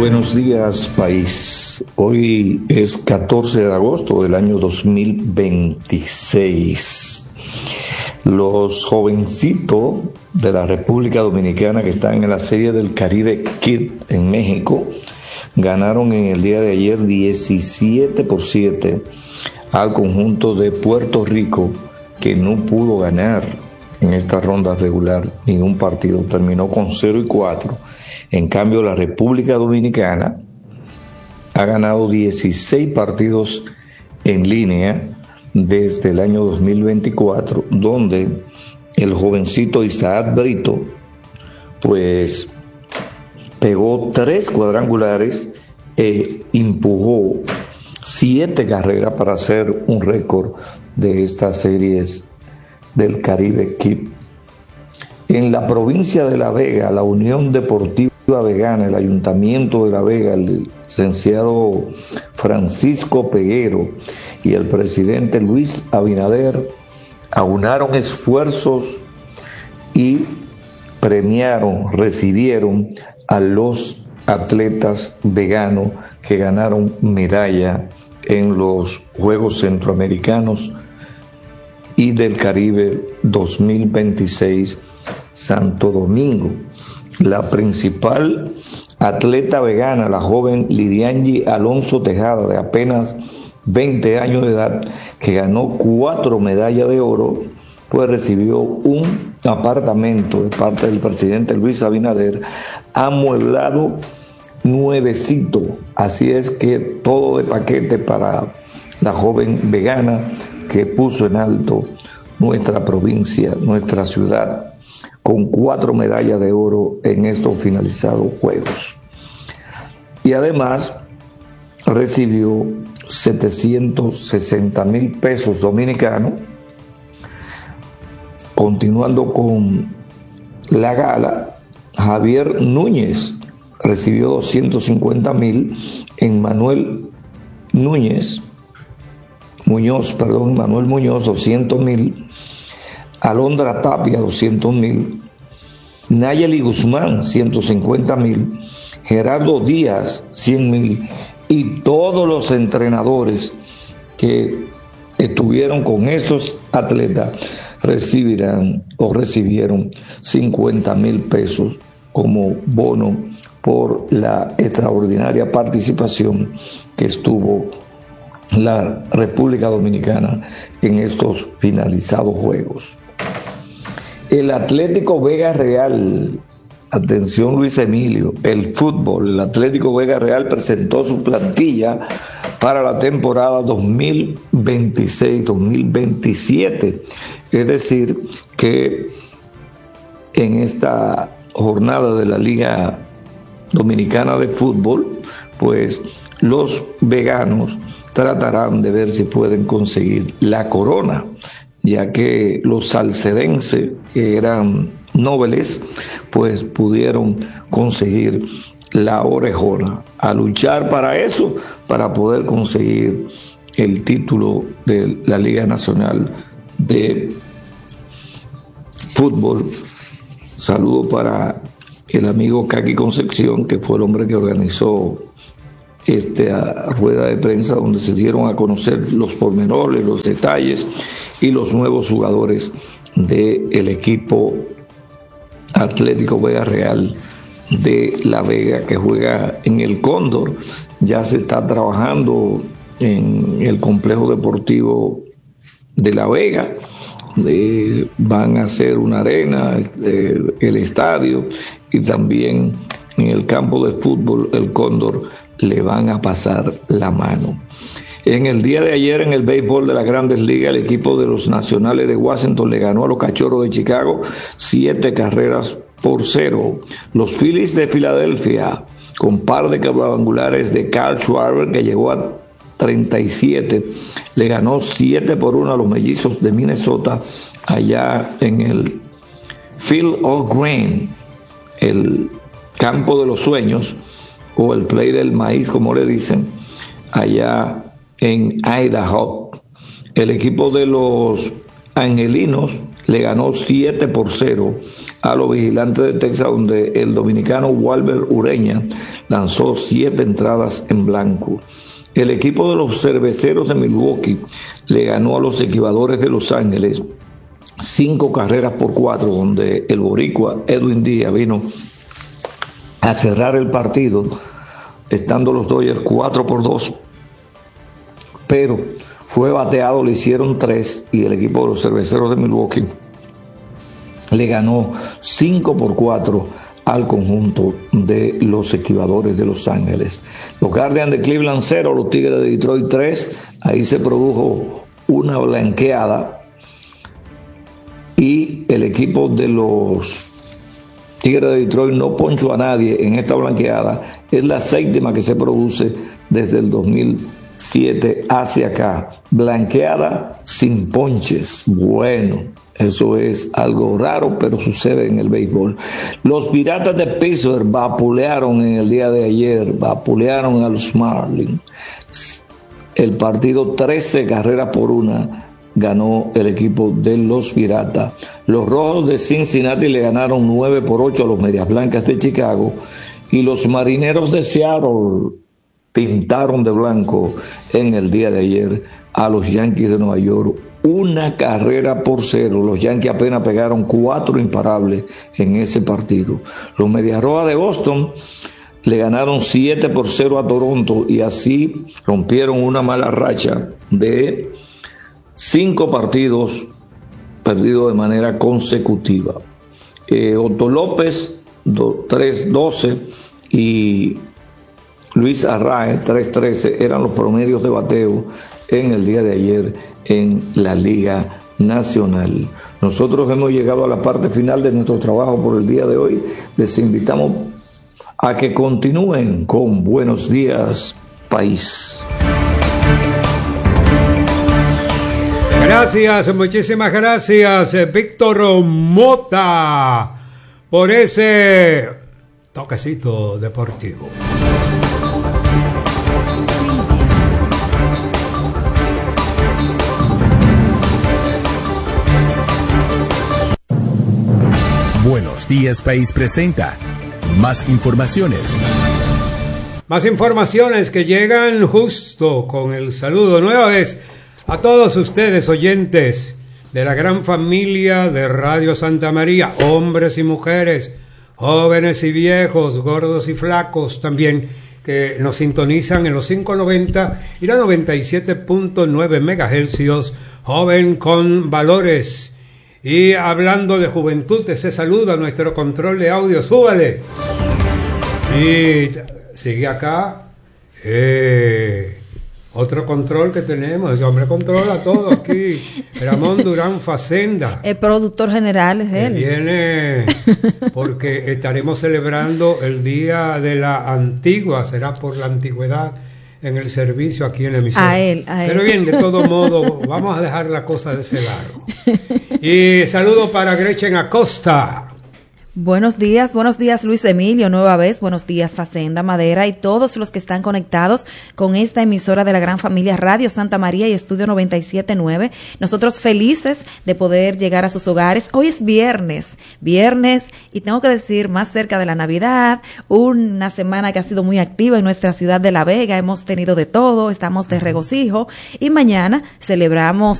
Buenos días, país. Hoy es 14 de agosto del año 2026. Los jovencitos de la República Dominicana que están en la Serie del Caribe Cup en México ganaron en el día de ayer 17-7 al conjunto de Puerto Rico, que no pudo ganar en esta ronda regular ningún partido, terminó con 0-4. En cambio, la República Dominicana ha ganado 16 partidos en línea desde el año 2024, donde el jovencito Isaac Brito pues pegó 3 cuadrangulares e empujó 7 carreras para hacer un récord de estas series del Caribe Cup. En la provincia de La Vega, la Unión Deportiva Vegana, el Ayuntamiento de La Vega, el licenciado Francisco Peguero y el presidente Luis Abinader aunaron esfuerzos y recibieron a los atletas veganos que ganaron medalla en los Juegos Centroamericanos y del Caribe 2026 Santo Domingo. La principal atleta vegana, la joven Lidiangi Alonso Tejada, de apenas 20 años de edad, que ganó 4 medallas de oro, pues recibió un apartamento de parte del presidente Luis Abinader, amueblado, nuevecito. Así es que todo de paquete para la joven vegana que puso en alto nuestra provincia, nuestra ciudad, con 4 medallas de oro en estos finalizados Juegos. Y además recibió 760,000 pesos dominicanos. Continuando con la gala, Javier Núñez recibió 250,000, Manuel Muñoz 200,000, Alondra Tapia 200,000, Nayeli Guzmán 150,000, Gerardo Díaz 100,000, y todos los entrenadores que estuvieron con esos atletas recibieron 50,000 pesos como bono por la extraordinaria participación que estuvo la República Dominicana en estos finalizados Juegos. El Atlético Vega Real, atención Luis Emilio, el fútbol, el Atlético Vega Real presentó su plantilla para la temporada 2026-2027. Es decir, que en esta jornada de la Liga Dominicana de Fútbol, pues los veganos tratarán de ver si pueden conseguir la corona, ya que los salcedenses, que eran nobles, pues pudieron conseguir la orejona. A luchar para eso, para poder conseguir el título de la Liga Nacional de Fútbol. Saludo para el amigo Kaki Concepción, que fue el hombre que organizó esta rueda de prensa donde se dieron a conocer los pormenores, los detalles y los nuevos jugadores del equipo Atlético Vega Real de La Vega, que juega en el Cóndor. Ya se está trabajando en el complejo deportivo de La Vega. Van a hacer una arena, el estadio, y también en el campo de fútbol, el Cóndor, le van a pasar la mano. En el día de ayer, en el béisbol de las Grandes Ligas, el equipo de los Nacionales de Washington le ganó a los Cachorros de Chicago 7-0. Los Phillies de Filadelfia, con par de cuadrangulares de Carl Schwarber, que llegó a 37, le ganó 7-1 a los Mellizos de Minnesota allá en el Field of Grain, el campo de los sueños, o el play del maíz, como le dicen, allá en Idaho. El equipo de los Angelinos le ganó 7-0 a los Vigilantes de Texas, donde el dominicano Walber Ureña lanzó 7 entradas en blanco. El equipo de los Cerveceros de Milwaukee le ganó a los Esquivadores de Los Ángeles 5-4, donde el boricua Edwin Díaz vino a cerrar el partido, estando los Dodgers 4-2, pero fue bateado, le hicieron 3 y el equipo de los Cerveceros de Milwaukee le ganó 5-4 al conjunto de los Esquivadores de Los Ángeles. Los Guardians de Cleveland 0, los Tigres de Detroit 3, ahí se produjo una blanqueada y el equipo de los Tigres de Detroit no ponchó a nadie en esta blanqueada. Es la 7ª que se produce desde el 2007 hacia acá. Blanqueada sin ponches. Bueno, eso es algo raro, pero sucede en el béisbol. Los Piratas de Pittsburgh vapulearon en el día de ayer, vapulearon a los Marlins. El partido 13-1 ganó el equipo de los Piratas. Los Rojos de Cincinnati le ganaron 9-8 a los Medias Blancas de Chicago, y los Marineros de Seattle pintaron de blanco en el día de ayer a los Yankees de Nueva York 1-0. Los Yankees apenas pegaron 4 imparables en ese partido. Los Medias Rojas de Boston le ganaron 7-0 a Toronto, y así rompieron una mala racha de 5 partidos perdidos de manera consecutiva. Otto López 3-12 y Luis Arraez 3-13 eran los promedios de bateo en el día de ayer en la Liga Nacional. Nosotros hemos llegado a la parte final de nuestro trabajo por el día de hoy. Les invitamos a que continúen con Buenos Días, País. Gracias, muchísimas gracias, Víctor Mota, por ese toquecito deportivo. Buenos Días País presenta más informaciones. Más informaciones que llegan justo con el saludo nueva vez a todos ustedes, oyentes de la gran familia de Radio Santa María, hombres y mujeres, jóvenes y viejos, gordos y flacos también, que nos sintonizan en los 590 y la 97.9 megahercios, joven con valores. Y hablando de juventud, ese saludo a nuestro control de audio, súbale. Y sigue acá, otro control que tenemos, ese hombre controla todo aquí, Ramón Durán Facenda. El productor general es él. Viene porque estaremos celebrando el Día de la Antigua, será por la antigüedad en el servicio aquí en la emisora. A él. Pero bien, de todo modo, vamos a dejar la cosa de ese lado. Y saludo para Gretchen Acosta. Buenos días Luis Emilio, nueva vez, buenos días Facenda, Madera y todos los que están conectados con esta emisora de la gran familia Radio Santa María y Estudio 97.9. Nosotros felices de poder llegar a sus hogares. Hoy es viernes, y tengo que decir, más cerca de la Navidad, una semana que ha sido muy activa en nuestra ciudad de La Vega, hemos tenido de todo, estamos de regocijo, y mañana celebramos